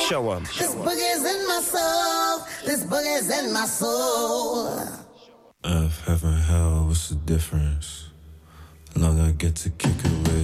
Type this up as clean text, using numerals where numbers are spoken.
Show 'em. This boogie's in my soul. This boogie's in my soul. Earth, heaven, hell, what's the difference? Long I get to kick it with